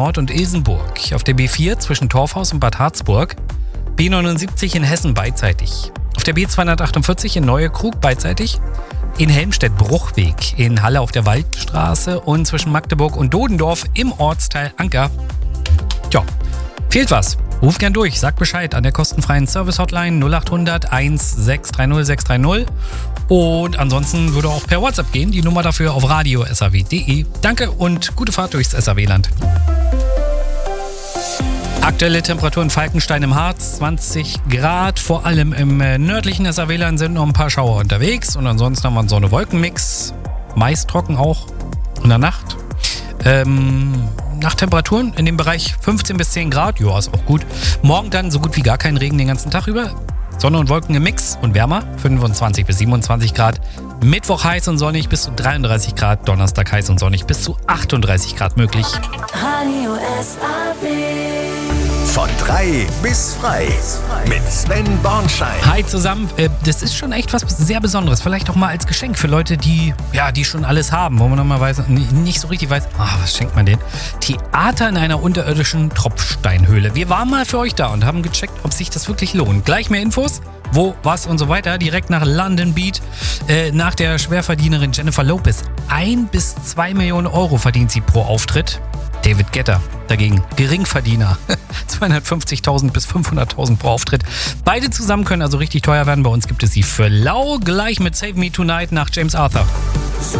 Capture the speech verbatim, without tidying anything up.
Nord und Ilsenburg. Auf der B vier zwischen Torfhaus und Bad Harzburg. B neunundsiebzig in Hessen beidseitig. Auf der B zweihundertachtundvierzig in Neue Krug beidseitig. In Helmstedt Bruchweg. In Halle auf der Waldstraße und zwischen Magdeburg und Dodendorf im Ortsteil Anker. Tja, fehlt was. Ruf gern durch, sag Bescheid an der kostenfreien Service-Hotline null acht hundert sechs drei null sechs drei null. Und ansonsten würde auch per WhatsApp gehen. Die Nummer dafür auf radio punkt s a w punkt d e. Danke und gute Fahrt durchs S A W-Land. Aktuelle Temperatur in Falkenstein im Harz, zwanzig Grad. Vor allem im nördlichen S A W-Land sind noch ein paar Schauer unterwegs. Und ansonsten haben wir einen Sonne-Wolken-Mix. Meist trocken auch in der Nacht. Ähm, Nachttemperaturen in dem Bereich fünfzehn bis zehn Grad. Ja, ist auch gut. Morgen dann so gut wie gar kein Regen den ganzen Tag über. Sonne und Wolken im Mix und wärmer. fünfundzwanzig bis siebenundzwanzig Grad. Mittwoch heiß und sonnig bis zu dreiunddreißig Grad. Donnerstag heiß und sonnig bis zu achtunddreißig Grad möglich. Radio S A W. Von drei bis frei. Mit Sven Bornschein. Hi zusammen. Äh, das ist schon echt was sehr Besonderes. Vielleicht auch mal als Geschenk für Leute, die ja, die schon alles haben, wo man noch mal weiß, nicht so richtig weiß, ah, was schenkt man denen? Theater in einer unterirdischen Tropfsteinhöhle. Wir waren mal für euch da und haben gecheckt, ob sich das wirklich lohnt. Gleich mehr Infos, wo, was und so weiter. Direkt nach London Beat. Äh, nach der Schwerverdienerin Jennifer Lopez. Ein bis zwei Millionen Euro verdient sie pro Auftritt. David Guetta dagegen Geringverdiener. zweihundertfünfzigtausend bis fünfhunderttausend pro Auftritt. Beide zusammen können also richtig teuer werden. Bei uns gibt es sie für lau. Gleich mit Save Me Tonight nach James Arthur. So